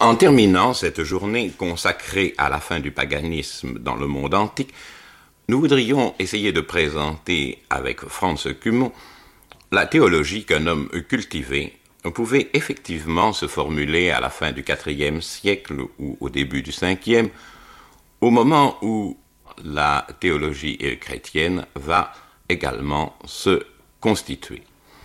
En terminant cette journée consacrée à la fin du paganisme dans le monde antique, nous voudrions essayer de présenter avec Franz Cumont la théologie qu'un homme cultivé pouvait effectivement se formuler à la fin du IVe siècle ou au début du Ve, au moment où la théologie chrétienne va également se constituer.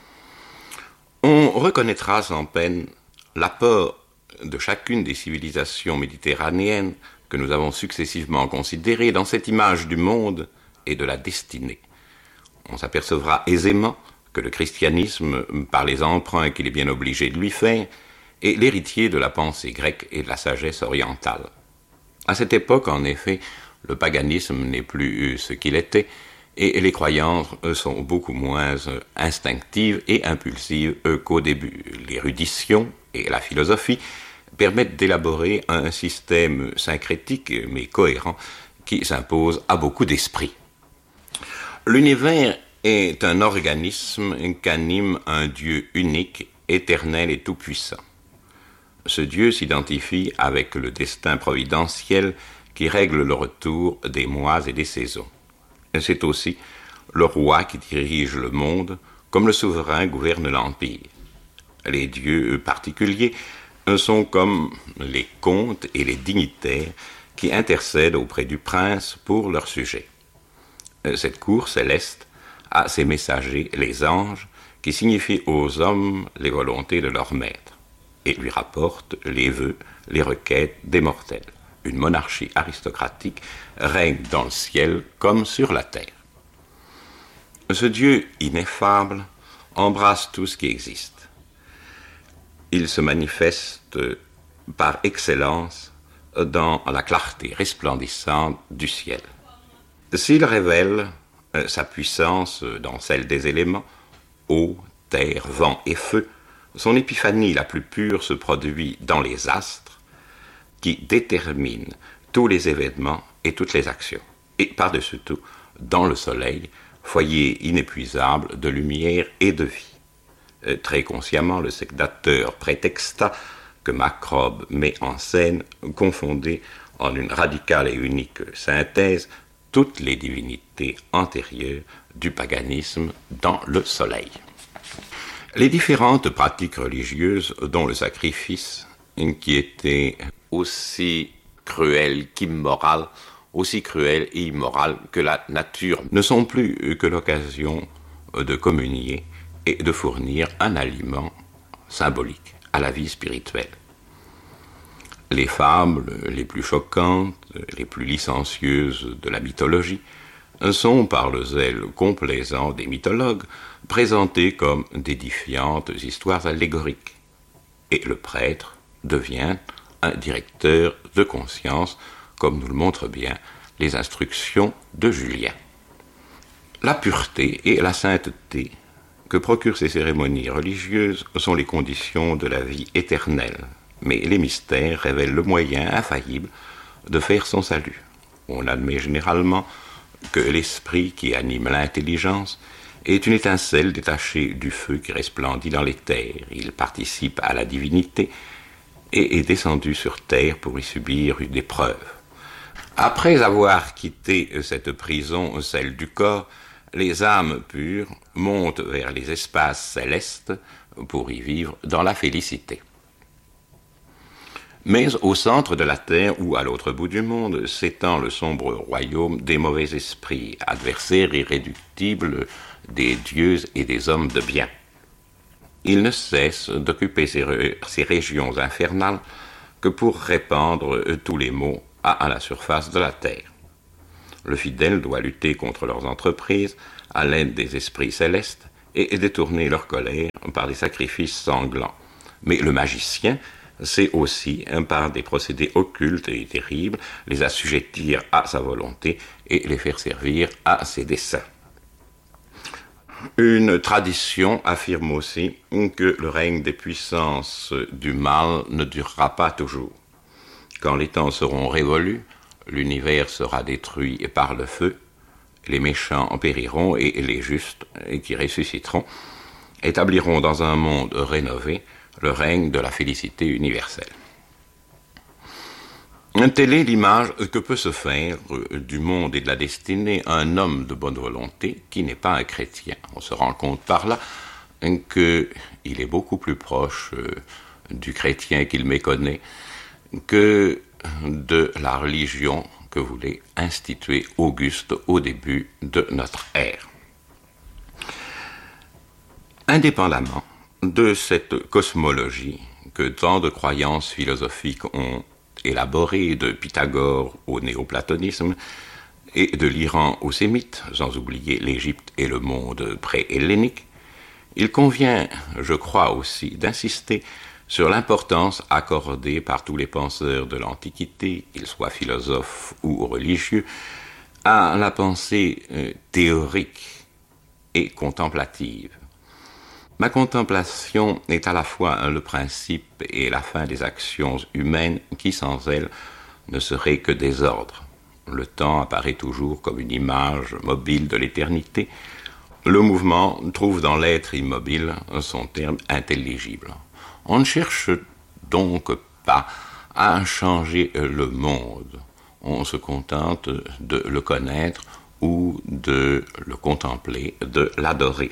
On reconnaîtra sans peine l'apport de chacune des civilisations méditerranéennes que nous avons successivement considérées dans cette image du monde et de la destinée. On s'apercevra aisément que le christianisme, par les emprunts qu'il est bien obligé de lui faire, est l'héritier de la pensée grecque et de la sagesse orientale. À cette époque, en effet, le paganisme n'est plus ce qu'il était, et les croyances sont beaucoup moins instinctives et impulsives qu'au début. L'érudition et la philosophie permettent d'élaborer un système syncrétique mais cohérent qui s'impose à beaucoup d'esprits. L'univers est un organisme qu'anime un Dieu unique, éternel et tout-puissant. Ce Dieu s'identifie avec le destin providentiel qui règle le retour des mois et des saisons. C'est aussi le roi qui dirige le monde, comme le souverain gouverne l'empire. Les dieux particuliers sont comme les comtes et les dignitaires qui intercèdent auprès du prince pour leur sujet. Cette cour céleste a ses messagers, les anges, qui signifient aux hommes les volontés de leur maître et lui rapportent les vœux, les requêtes des mortels. Une monarchie aristocratique règne dans le ciel comme sur la terre. Ce Dieu ineffable embrasse tout ce qui existe. Il se manifeste par excellence dans la clarté resplendissante du ciel. S'il révèle sa puissance dans celle des éléments, eau, terre, vent et feu, son épiphanie la plus pure se produit dans les astres qui déterminent tous les événements et toutes les actions. Et par-dessus tout, dans le soleil, foyer inépuisable de lumière et de vie. Très consciemment, le sectateur prétexta que Macrobe met en scène, confondé en une radicale et unique synthèse, toutes les divinités antérieures du paganisme dans le soleil. Les différentes pratiques religieuses, dont le sacrifice, qui était aussi cruel qu'immoral, aussi cruel et immoral que la nature, ne sont plus que l'occasion de communier et de fournir un aliment symbolique à la vie spirituelle. Les fables les plus choquantes, les plus licencieuses de la mythologie, sont, par le zèle complaisant des mythologues, présentées comme d'édifiantes histoires allégoriques. Et le prêtre devient un directeur de conscience, comme nous le montrent bien les instructions de Julien. La pureté et la sainteté que procurent ces cérémonies religieuses sont les conditions de la vie éternelle, mais les mystères révèlent le moyen infaillible de faire son salut. On admet généralement que l'esprit qui anime l'intelligence est une étincelle détachée du feu qui resplendit dans les terres. Il participe à la divinité et est descendu sur terre pour y subir une épreuve. Après avoir quitté cette prison, celle du corps, les âmes pures montent vers les espaces célestes pour y vivre dans la félicité. Mais au centre de la terre ou à l'autre bout du monde s'étend le sombre royaume des mauvais esprits, adversaires irréductibles des dieux et des hommes de bien. Ils ne cessent d'occuper ces régions infernales que pour répandre tous les maux à la surface de la terre. Le fidèle doit lutter contre leurs entreprises à l'aide des esprits célestes et détourner leur colère par des sacrifices sanglants. Mais le magicien sait aussi, par des procédés occultes et terribles, les assujettir à sa volonté et les faire servir à ses desseins. Une tradition affirme aussi que le règne des puissances du mal ne durera pas toujours. Quand les temps seront révolus, l'univers sera détruit par le feu, les méchants périront et les justes, qui ressusciteront, établiront dans un monde rénové le règne de la félicité universelle. Telle est l'image que peut se faire du monde et de la destinée un homme de bonne volonté qui n'est pas un chrétien. On se rend compte par là qu'il est beaucoup plus proche du chrétien qu'il méconnaît que de la religion que voulait instituer Auguste au début de notre ère. Indépendamment de cette cosmologie que tant de croyances philosophiques ont élaborée, de Pythagore au néoplatonisme et de l'Iran aux sémites, sans oublier l'Égypte et le monde pré-hellénique, il convient, je crois aussi, d'insister sur l'importance accordée par tous les penseurs de l'Antiquité, qu'ils soient philosophes ou religieux, à la pensée théorique et contemplative. Ma contemplation est à la fois le principe et la fin des actions humaines qui, sans elle, ne seraient que désordre. Le temps apparaît toujours comme une image mobile de l'éternité. Le mouvement trouve dans l'être immobile son terme intelligible. On ne cherche donc pas à changer le monde. On se contente de le connaître ou de le contempler, de l'adorer.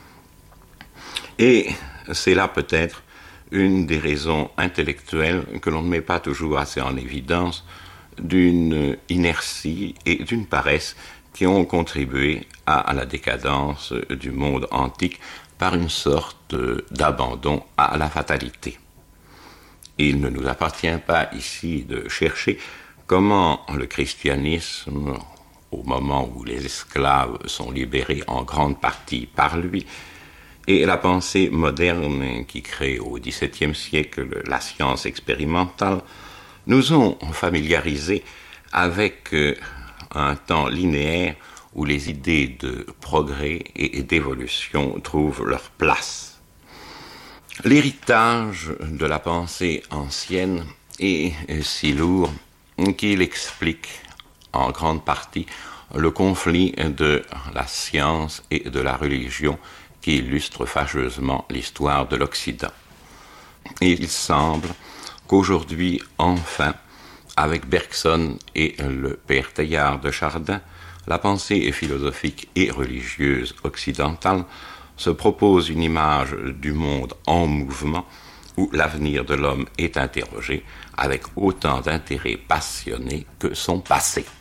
Et c'est là peut-être une des raisons intellectuelles que l'on ne met pas toujours assez en évidence d'une inertie et d'une paresse qui ont contribué à la décadence du monde antique par une sorte d'abandon à la fatalité. Il ne nous appartient pas ici de chercher comment le christianisme, au moment où les esclaves sont libérés en grande partie par lui, et la pensée moderne qui crée au XVIIe siècle la science expérimentale, nous ont familiarisés avec un temps linéaire où les idées de progrès et d'évolution trouvent leur place. L'héritage de la pensée ancienne est si lourd qu'il explique en grande partie le conflit de la science et de la religion qui illustre fâcheusement l'histoire de l'Occident. Et il semble qu'aujourd'hui, enfin, avec Bergson et le père Teilhard de Chardin, la pensée philosophique et religieuse occidentale se propose une image du monde en mouvement où l'avenir de l'homme est interrogé avec autant d'intérêt passionné que son passé.